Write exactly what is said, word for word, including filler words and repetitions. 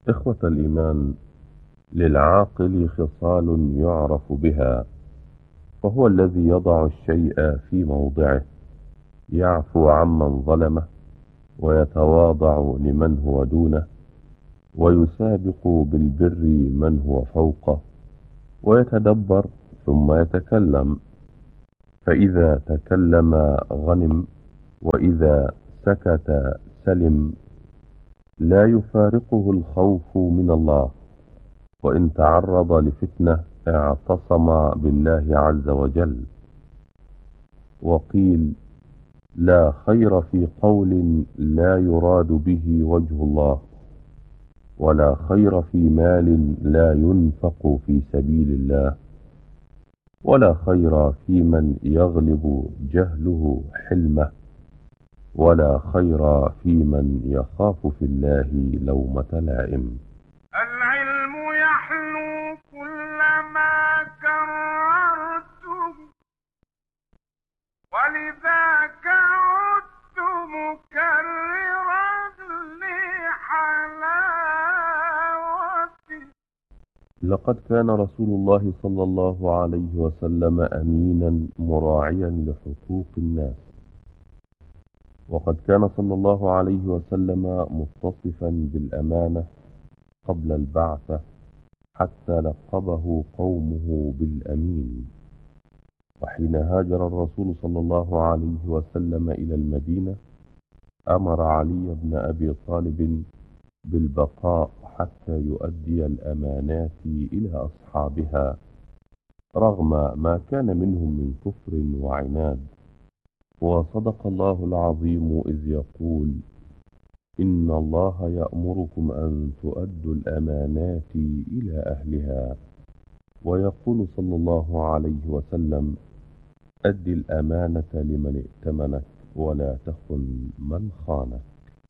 إخوة الإيمان، للعاقل خصال يعرف بها، فهو الذي يضع الشيء في موضعه، يعفو عمن ظلمه، ويتواضع لمن هو دونه، ويسابق بالبر من هو فوقه، ويتدبر ثم يتكلم، فإذا تكلم غنم، وإذا سكت سلم. لا يفارقه الخوف من الله، وإن تعرض لفتنة اعتصم بالله عز وجل. وقيل: لا خير في قول لا يراد به وجه الله، ولا خير في مال لا ينفق في سبيل الله، ولا خير في من يغلب جهله حلمه، ولا خير في من يخاف في الله لومة لائم. العلم يحلو كلما كررته، ولذاك عدت مكررا لحلاوته. لقد كان رسول الله صلى الله عليه وسلم أمينا مراعيا لحقوق الناس، وقد كان صلى الله عليه وسلم متصفا بالأمانة قبل البعثة، حتى لقبه قومه بالأمين. وحين هاجر الرسول صلى الله عليه وسلم إلى المدينة، أمر علي بن أبي طالب بالبقاء حتى يؤدي الأمانات إلى أصحابها، رغم ما كان منهم من كفر وعناد. وصدق الله العظيم إذ يقول: إن الله يأمركم أن تؤدوا الأمانات إلى أهلها. ويقول صلى الله عليه وسلم: أد الأمانة لمن ائتمنك، ولا تخن من خانك.